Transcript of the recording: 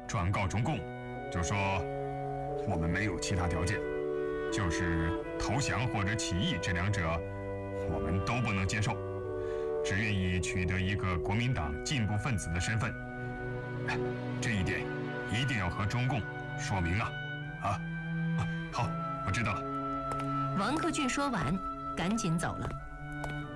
转告中共，就说我们没有其他条件，就是投降或者起义这两者，我们都不能接受，只愿意取得一个国民党进步分子的身份。这一点一定要和中共说明啊！好，我知道了。 王克俊说完，赶紧走了。